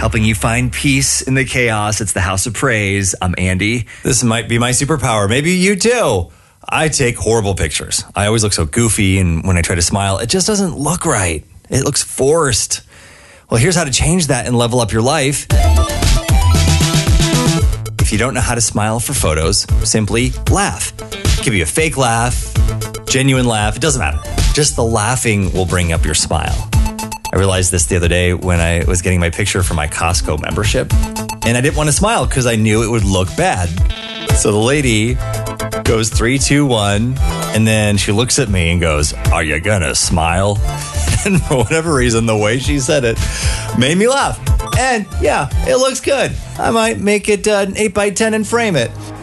helping you find peace in the chaos. It's the House of Praise. I'm Andy. This might be my superpower. Maybe you too. I take horrible pictures. I always look so goofy, and when I try to smile, it just doesn't look right. It looks forced. Well, here's how to change that and level up your life. If you don't know how to smile for photos, simply laugh. It could be a fake laugh, genuine laugh. It doesn't matter. Just the laughing will bring up your smile. I realized this the other day when I was getting my picture for my Costco membership, and I didn't want to smile because I knew it would look bad. So the lady goes 3, 2, 1, and then she looks at me and goes, "Are you gonna smile?" And for whatever reason, the way she said it made me laugh. And yeah, it looks good. I might make it an 8x10 and frame it.